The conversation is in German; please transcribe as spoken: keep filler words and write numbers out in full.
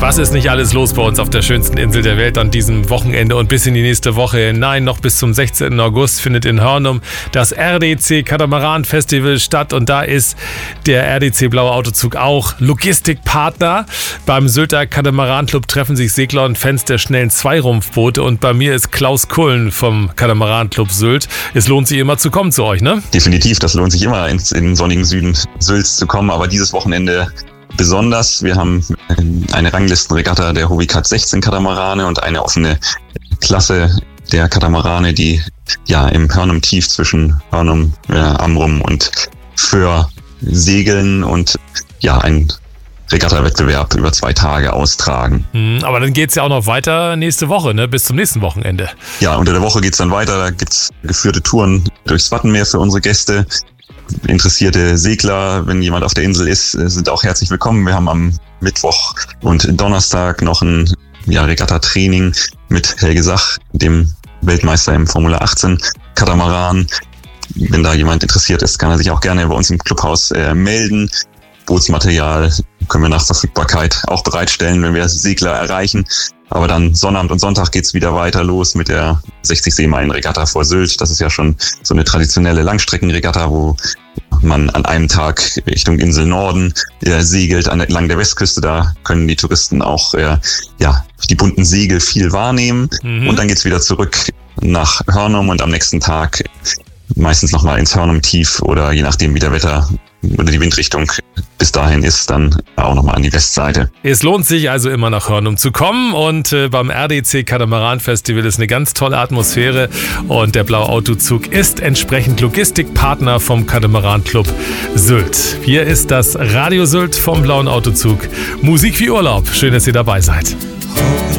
Was ist nicht alles los bei uns auf der schönsten Insel der Welt an diesem Wochenende und bis in die nächste Woche hinein? Noch bis zum sechzehnten August findet in Hörnum das R D C Katamaran Festival statt und da ist der R D C Blaue Autozug auch Logistikpartner. Beim Sylter Katamaran Club treffen sich Segler und Fans der schnellen Zweirumpfboote und bei mir ist Klaus Kullen vom Katamaran Club Sylt. Es lohnt sich immer zu kommen zu euch, ne? Definitiv, das lohnt sich immer ins, in den sonnigen Süden Sylts zu kommen, aber dieses Wochenende besonders. Wir haben eine Ranglistenregatta der Hovikat sechzehn Katamarane und eine offene Klasse der Katamarane, die ja im Hörnum Tief zwischen Hörnum, äh, Amrum und Föhr segeln und ja ein Regatta-Wettbewerb über zwei Tage austragen. Aber dann geht's ja auch noch weiter nächste Woche, ne? Bis zum nächsten Wochenende. Ja, unter der Woche geht's dann weiter. Da gibt's geführte Touren durchs Wattenmeer für unsere Gäste. Interessierte Segler, wenn jemand auf der Insel ist, sind auch herzlich willkommen. Wir haben am Mittwoch und Donnerstag noch ein ja, Regatta-Training mit Helge Sach, dem Weltmeister im Formula achtzehn Katamaran. Wenn da jemand interessiert ist, kann er sich auch gerne bei uns im Clubhaus äh, melden. Bootsmaterial können wir nach Verfügbarkeit auch bereitstellen, wenn wir Segler erreichen. Aber dann Sonnabend und Sonntag geht's wieder weiter los mit der sechzig Seemeilen Regatta vor Sylt. Das ist ja schon so eine traditionelle Langstreckenregatta, wo man an einem Tag Richtung Insel Norden äh, segelt, entlang der Westküste. Da können die Touristen auch äh, ja die bunten Segel viel wahrnehmen. Mhm. Und dann geht's wieder zurück nach Hörnum und am nächsten Tag meistens nochmal ins Hörnum Tief oder je nachdem wie der Wetter oder die Windrichtung bis dahin ist, dann auch nochmal an die Westseite. Es lohnt sich also immer nach Hörnum zu kommen und äh, beim R D C Katamaran Festival ist eine ganz tolle Atmosphäre und der Blaue Autozug ist entsprechend Logistikpartner vom Katamaran Club Sylt. Hier ist das Radio Sylt vom Blauen Autozug. Musik wie Urlaub. Schön, dass ihr dabei seid.